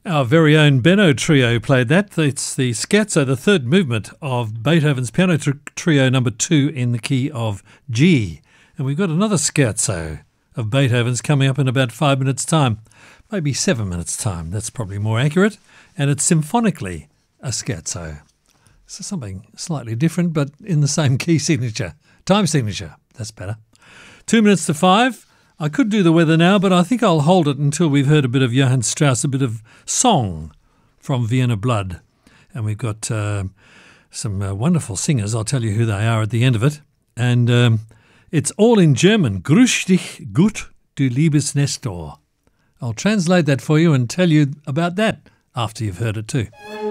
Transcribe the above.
Our very own Benno Trio played that. It's the scherzo, the third movement of Beethoven's Piano Trio number 2 in the key of G. And we've got another scherzo of Beethoven's coming up in about 5 minutes' time. Maybe 7 minutes' time, that's probably more accurate. And it's symphonically a scherzo. So something slightly different, but in the same key signature. Time signature, that's better. 2 minutes to 5. I could do the weather now, but I think I'll hold it until we've heard a bit of Johann Strauss, a bit of song from Vienna Blood. And we've got some wonderful singers. I'll tell you who they are at the end of it. And it's all in German. Grüß dich gut, du liebes Nestor. I'll translate that for you and tell you about that after you've heard it too.